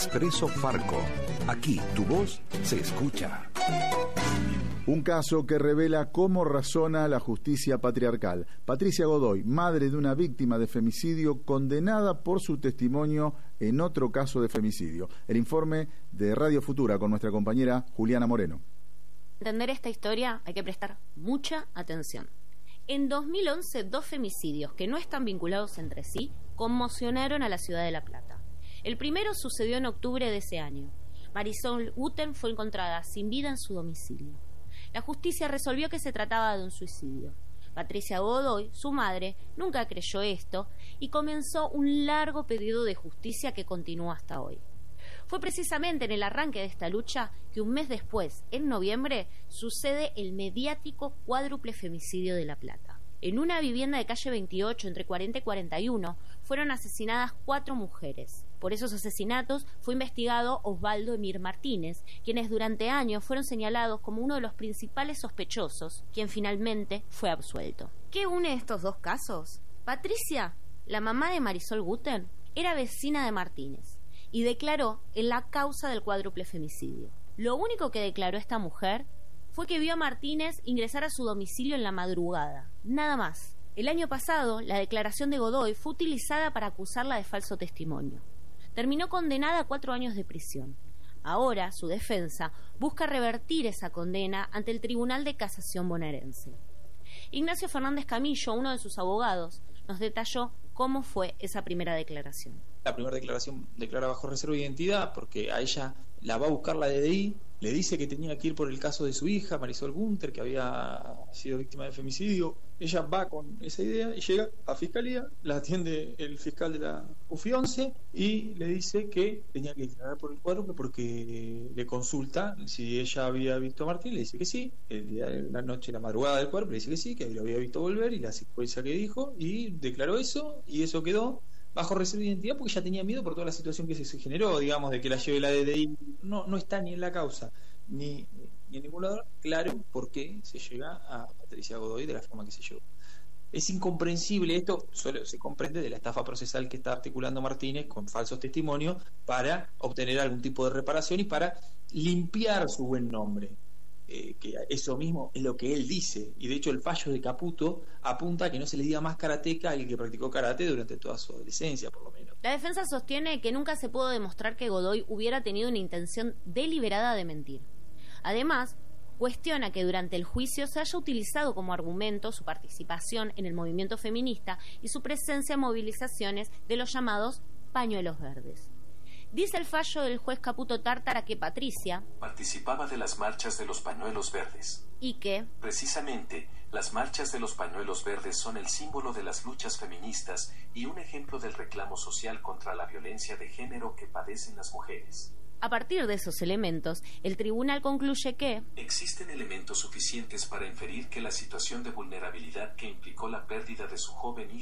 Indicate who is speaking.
Speaker 1: Expreso Farco. Aquí tu voz se escucha.
Speaker 2: Un caso que revela cómo razona la justicia patriarcal. Patricia Godoy, madre de una víctima de femicidio, condenada por su testimonio en otro caso de femicidio. El informe de Radio Futura con nuestra compañera Juliana Moreno.
Speaker 3: Para entender esta historia hay que prestar mucha atención. En 2011, 2 femicidios que no están vinculados entre sí conmocionaron a la ciudad de La Plata. El primero sucedió en octubre de ese año. Marisol Guten fue encontrada sin vida en su domicilio. La justicia resolvió que se trataba de un suicidio. Patricia Godoy, su madre, nunca creyó esto y comenzó un largo periodo de justicia que continúa hasta hoy. Fue precisamente en el arranque de esta lucha que un mes después, en noviembre, sucede el mediático cuádruple femicidio de La Plata. En una vivienda de calle 28, entre 40 y 41, fueron asesinadas 4 mujeres. Por esos asesinatos fue investigado Osvaldo Emir Martínez, quienes durante años fueron señalados como uno de los principales sospechosos, quien finalmente fue absuelto. ¿Qué une estos dos casos? Patricia, la mamá de Marisol Guten, era vecina de Martínez y declaró en la causa del cuádruple femicidio. Lo único que declaró esta mujer fue que vio a Martínez ingresar a su domicilio en la madrugada, nada más. El año pasado, la declaración de Godoy fue utilizada para acusarla de falso testimonio. Terminó condenada a 4 años de prisión. Ahora, su defensa busca revertir esa condena ante el Tribunal de Casación bonaerense. Ignacio Fernández Camillo, uno de sus abogados, nos detalló cómo fue esa primera declaración.
Speaker 4: La primera declaración declara bajo reserva de identidad porque a ella la va a buscar la DDI, le dice que tenía que ir por el caso de su hija, Marisol Gunter, que había sido víctima de femicidio. Ella va con esa idea y llega a Fiscalía, la atiende el fiscal de la UFI 11 y le dice que tenía que declarar por el cuádruple porque le consulta si ella había visto a Martín, le dice que sí, el día de la noche, la madrugada del cuádruple, le dice que sí, que lo había visto volver y la secuencia que dijo, y declaró eso y eso quedó bajo reserva de identidad porque ella tenía miedo por toda la situación que se generó, digamos, de que la lleve la DDI. No está ni en la causa ni en ningún lado claro por qué se llega a Patricia Godoy de la forma que se llegó. Es incomprensible, esto solo se comprende de la estafa procesal que está articulando Martínez con falsos testimonios para obtener algún tipo de reparación y para limpiar su buen nombre. Que eso mismo es lo que él dice, y de hecho el fallo de Caputo apunta a que no se le diga más karateca al que practicó karate durante toda su adolescencia, por lo menos.
Speaker 3: La defensa sostiene que nunca se pudo demostrar que Godoy hubiera tenido una intención deliberada de mentir. Además, cuestiona que durante el juicio se haya utilizado como argumento su participación en el movimiento feminista y su presencia en movilizaciones de los llamados pañuelos verdes. Dice el fallo del juez Caputo Tártara que Patricia
Speaker 5: participaba de las marchas de los pañuelos verdes
Speaker 3: y que,
Speaker 5: precisamente, las marchas de los pañuelos verdes son el símbolo de las luchas feministas y un ejemplo del reclamo social contra la violencia de género que padecen las mujeres.
Speaker 3: A partir de esos elementos, el tribunal concluye que
Speaker 5: existen elementos suficientes para inferir que la situación de vulnerabilidad que implicó la pérdida de su joven hija